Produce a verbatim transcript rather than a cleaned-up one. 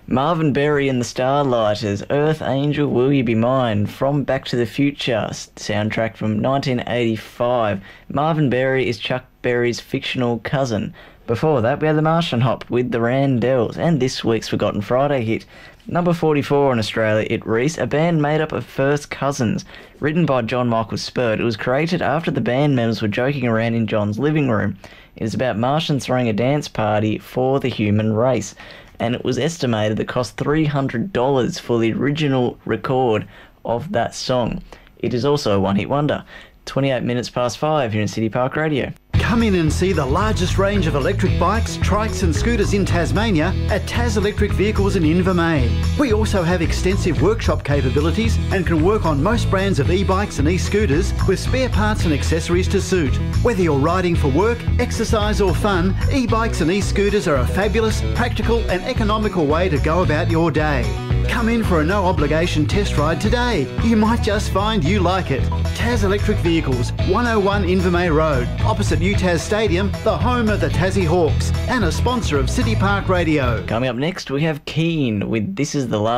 Marvin Berry and the Starlighters, Earth Angel, Will You Be Mine, from Back to the Future soundtrack from nineteen eighty-five. Marvin Berry is Chuck Berry's fictional cousin. Before that, we had the Martian Hop with the Randells, and this week's Forgotten Friday hit. Number forty-four in Australia, It Reese, a band made up of first cousins. Written by John Michael Spurt, it was created after the band members were joking around in John's living room. It is about Martians throwing a dance party for the human race, and it was estimated that it cost three hundred dollars for the original record of that song. It is also a one-hit wonder. twenty-eight minutes past five here in City Park Radio. Come in and see the largest range of electric bikes, trikes and scooters in Tasmania at Tas Electric Vehicles in Invermay. We also have extensive workshop capabilities and can work on most brands of e-bikes and e-scooters with spare parts and accessories to suit. Whether you're riding for work, exercise or fun, e-bikes and e-scooters are a fabulous, practical and economical way to go about your day. Come in for a no-obligation test ride today. You might just find you like it. Tas Electric Vehicles, one oh one Invermay Road, opposite U T A S Stadium, the home of the Tassie Hawks, and a sponsor of City Park Radio. Coming up next, we have Keen with This Is the Last